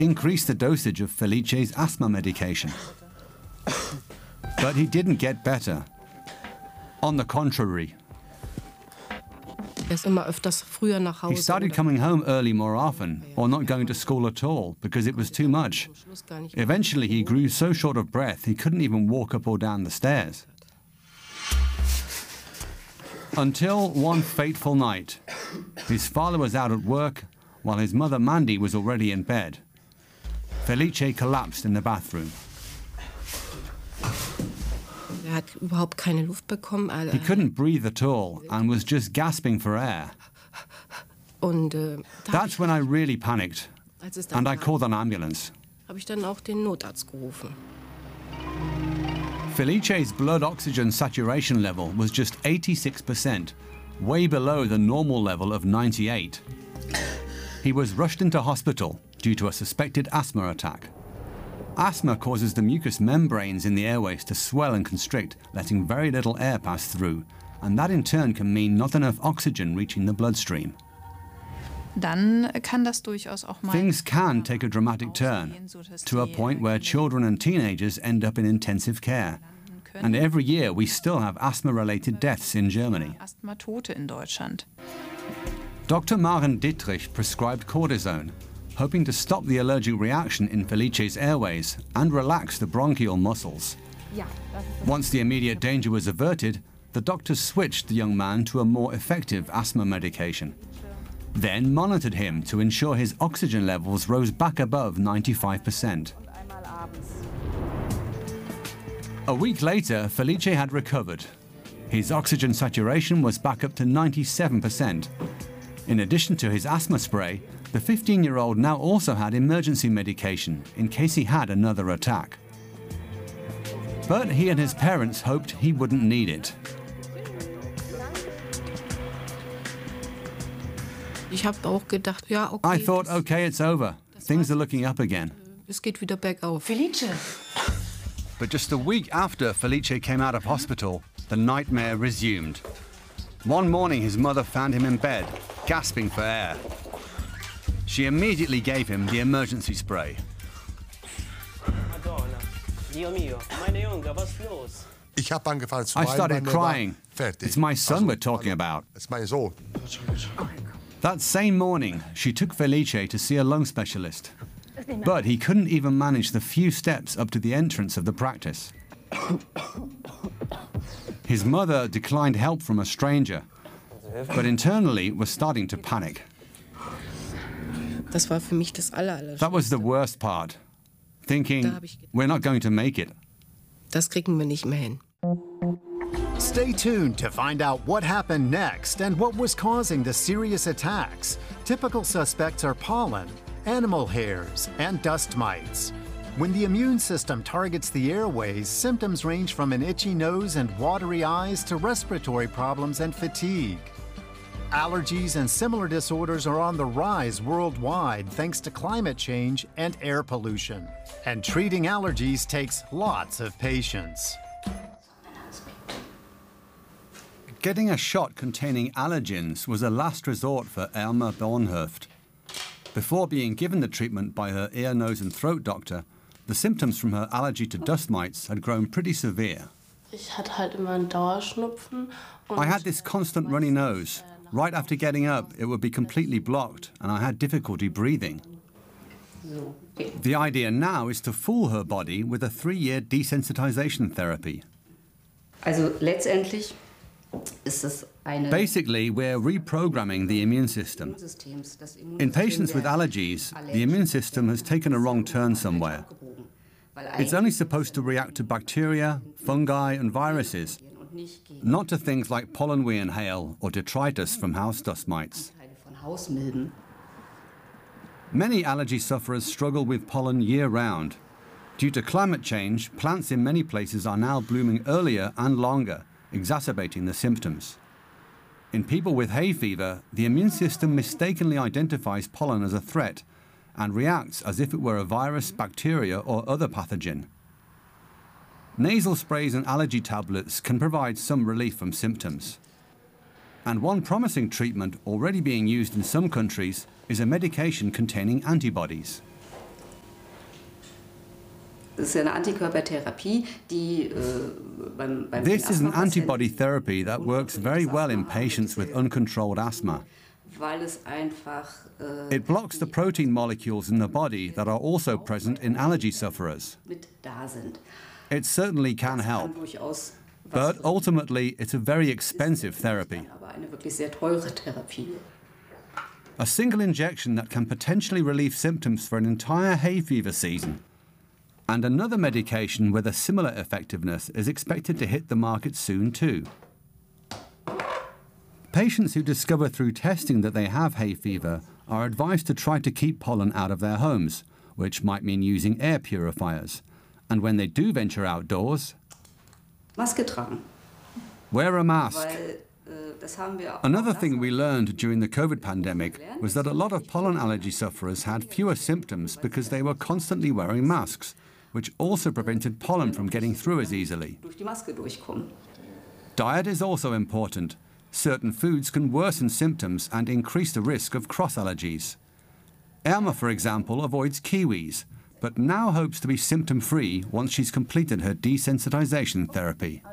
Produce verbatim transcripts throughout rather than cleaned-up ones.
increased the dosage of Felice's asthma medication. But he didn't get better. On the contrary. He started coming home early more often, or not going to school at all, because it was too much. Eventually he grew so short of breath he couldn't even walk up or down the stairs. Until one fateful night, his father was out at work while his mother Mandy was already in bed. Felice collapsed in the bathroom. He couldn't breathe at all and was just gasping for air. That's when I really panicked, and I called an ambulance. Felice's blood oxygen saturation level was just eighty-six percent, way below the normal level of ninety-eight. He was rushed into hospital due to a suspected asthma attack. Asthma causes the mucous membranes in the airways to swell and constrict, letting very little air pass through, and that in turn can mean not enough oxygen reaching the bloodstream. Dann kann das durchaus auch mal Things can take a dramatic turn, to a point where children and teenagers end up in intensive care. And every year we still have asthma-related deaths in Germany. Asthmatote in Deutschland. Doctor Maren Dittrich prescribed cortisone, hoping to stop the allergic reaction in Felice's airways and relax the bronchial muscles. Once the immediate danger was averted, the doctors switched the young man to a more effective asthma medication, then monitored him to ensure his oxygen levels rose back above ninety-five percent. A week later, Felice had recovered. His oxygen saturation was back up to ninety-seven percent. In addition to his asthma spray, the fifteen-year-old now also had emergency medication in case he had another attack. But he and his parents hoped he wouldn't need it. I thought, okay, it's over. Things are looking up again. Felice. But just a week after Felice came out of hospital, the nightmare resumed. One morning, his mother found him in bed, gasping for air. She immediately gave him the emergency spray. I started crying. It's my son we're talking about. That same morning, she took Felice to see a lung specialist. But he couldn't even manage the few steps up to the entrance of the practice. His mother declined help from a stranger, but internally was starting to panic. That was the worst part, thinking, we're not going to make it. Stay tuned to find out what happened next and what was causing the serious attacks. Typical suspects are pollen, animal hairs, and dust mites. When the immune system targets the airways, symptoms range from an itchy nose and watery eyes to respiratory problems and fatigue. Allergies and similar disorders are on the rise worldwide thanks to climate change and air pollution. And treating allergies takes lots of patience. Getting a shot containing allergens was a last resort for Irma Bornhöft. Before being given the treatment by her ear, nose and throat doctor, the symptoms from her allergy to dust mites had grown pretty severe. I had this constant runny nose. Right after getting up, it would be completely blocked, and I had difficulty breathing. The idea now is to fool her body with a three-year desensitization therapy. Also letztendlich Basically, we're reprogramming the immune system. In patients with allergies, the immune system has taken a wrong turn somewhere. It's only supposed to react to bacteria, fungi and viruses, not to things like pollen we inhale or detritus from house dust mites. Many allergy sufferers struggle with pollen year-round. Due to climate change, plants in many places are now blooming earlier and longer, exacerbating the symptoms. In people with hay fever, the immune system mistakenly identifies pollen as a threat and reacts as if it were a virus, bacteria, or other pathogen. Nasal sprays and allergy tablets can provide some relief from symptoms. And one promising treatment already being used in some countries is a medication containing antibodies. Das ist eine Antikörpertherapie, die äh, beim, beim This is an antibody therapy that works very well in patients with uncontrolled asthma. weil es einfach äh, It blocks the protein molecules in the body that are also present in allergy sufferers. mit da sind. It certainly can Das help, kann durchaus was but bringen, ultimately it's a very expensive therapy. aber eine wirklich sehr teure Therapie. A single injection that can potentially relieve symptoms for an entire hay fever season. And another medication with a similar effectiveness is expected to hit the market soon too. Patients who discover through testing that they have hay fever are advised to try to keep pollen out of their homes, which might mean using air purifiers. And when they do venture outdoors, Maske tragen, wear a mask. weil äh, das haben wir auch Another das thing we haben learned during the COVID pandemic was that a lot of pollen allergy sufferers had fewer symptoms because they were constantly wearing masks, which also prevented pollen from getting through as easily. durch die Maske durchkommen. Diet is also important. Certain foods can worsen symptoms and increase the risk of cross allergies. Irma, for example, avoids kiwis, but now hopes to be symptom-free once she's completed her desensitization therapy.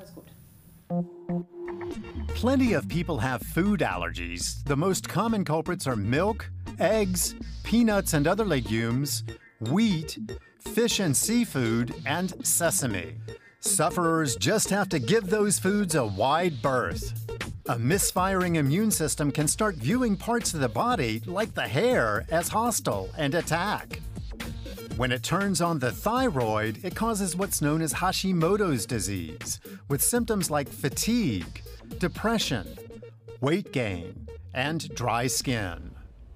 Plenty of people have food allergies. The most common culprits are milk, eggs, peanuts and other legumes, wheat, fish and seafood, and sesame. Sufferers just have to give those foods a wide berth. A misfiring immune system can start viewing parts of the body, like the hair, as hostile and attack. When it turns on the thyroid, it causes what's known as Hashimoto's disease, with symptoms like fatigue, depression, weight gain, and dry skin.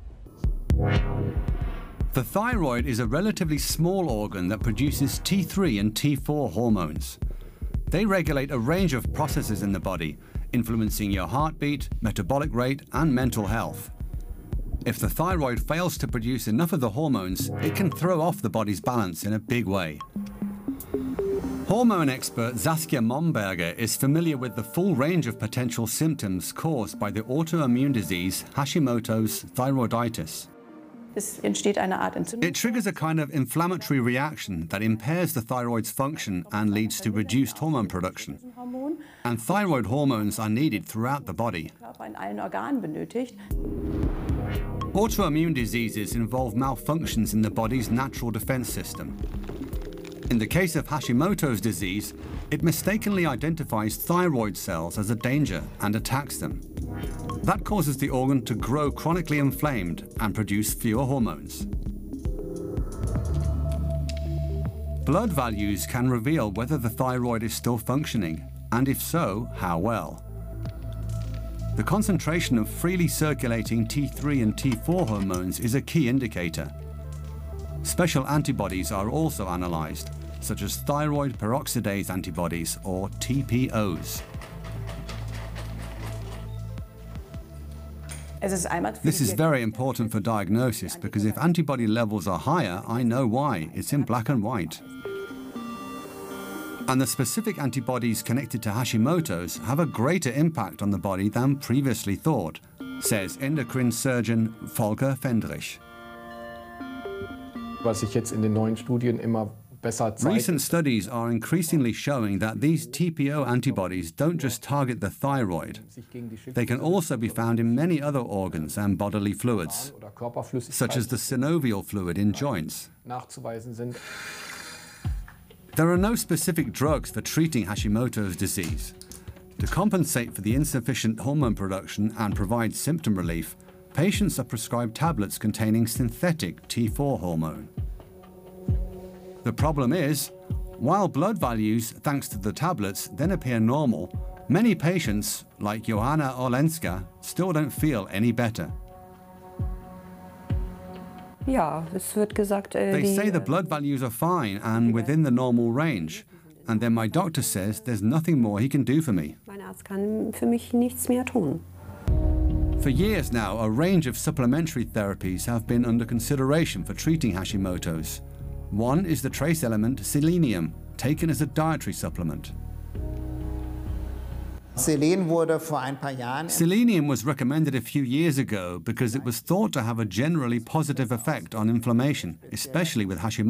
The thyroid is a relatively small organ that produces T three and T four hormones. They regulate a range of processes in the body, influencing your heartbeat, metabolic rate, and mental health. If the thyroid fails to produce enough of the hormones, it can throw off the body's balance in a big way. Hormone expert Saskia Momberger is familiar with the full range of potential symptoms caused by the autoimmune disease Hashimoto's thyroiditis. Es entsteht eine Art Entzündung. It triggers a kind of inflammatory reaction that impairs the thyroid's function and leads to reduced hormone production. Hormon, And thyroid hormones are needed throughout the body. Körper in allen Organen benötigt. Autoimmune diseases involve malfunctions in the body's natural defense system. In the case of Hashimoto's disease, it mistakenly identifies thyroid cells as a danger and attacks them. That causes the organ to grow chronically inflamed and produce fewer hormones. Blood values can reveal whether the thyroid is still functioning, and if so, how well. The concentration of freely circulating T three and T four hormones is a key indicator. Special antibodies are also analyzed, such as thyroid peroxidase antibodies, or T P Os. Es ist einmal für This die is very important for diagnosis because if antibody levels are higher, I know why. It's in black and white. And the specific antibodies connected to Hashimoto's have a greater impact on the body than previously thought, says endocrine surgeon Volker Fendrich. Was sich jetzt in den neuen Studien immer besser zeigt. Recent studies are increasingly showing that these T P O antibodies don't just target the thyroid. They can also be found in many other organs and bodily fluids, Oder Körperflüssigkeit such as the synovial fluid in joints. nachzuweisen sind. There are no specific drugs for treating Hashimoto's disease. To compensate for the insufficient hormone production and provide symptom relief, patients are prescribed tablets containing synthetic T four hormone. The problem is, while blood values, thanks to the tablets, then appear normal, many patients, like Johanna Olenska, still don't feel any better. Ja, es wird gesagt, äh, They die, say the blood values are fine and within the normal range, and then my doctor says there's nothing more he can do for me. mein Arzt kann für mich nichts mehr tun. For years now, a range of supplementary therapies have been under consideration for treating Hashimoto's. One is the trace element selenium, taken as a dietary supplement. Selen wurde vor ein paar Jahren Selenium was recommended a few years ago because it was thought to have a generally positive effect on inflammation, especially with Hashimoto's.